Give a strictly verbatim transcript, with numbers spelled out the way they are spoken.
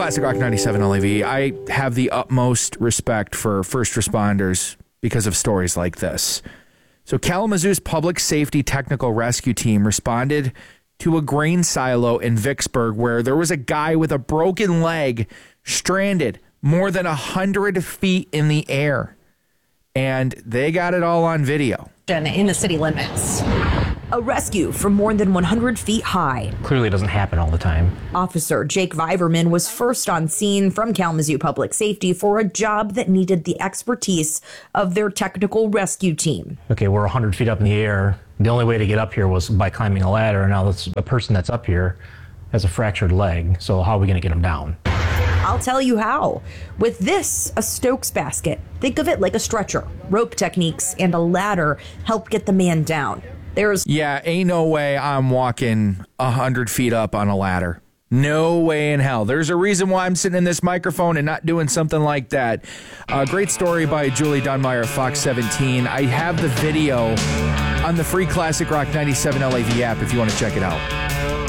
Classic Rock ninety-seven L A V. I have the utmost respect for first responders because of stories like this. So Kalamazoo's Public Safety Technical Rescue Team responded to a grain silo in Vicksburg where there was a guy with a broken leg stranded more than one hundred feet in the air. And they got it all on video. In the city limits. A rescue from more than one hundred feet high. Clearly doesn't happen all the time. Officer Jake Viverman was first on scene from Kalamazoo Public Safety for a job that needed the expertise of their technical rescue team. Okay, we're one hundred feet up in the air. The only way to get up here was by climbing a ladder. Now this, a person that's up here has a fractured leg. So how are we going to get him down? I'll tell you how. With this, a Stokes basket. Think of it like a stretcher. Rope techniques and a ladder help get the man down. There's yeah, ain't no way I'm walking one hundred feet up on a ladder. No way in hell. There's a reason why I'm sitting in this microphone and not doing something like that. Uh, great story by Julie Dunmeyer, Fox seventeen. I have the video on the free Classic Rock ninety-seven L A V app if you want to check it out.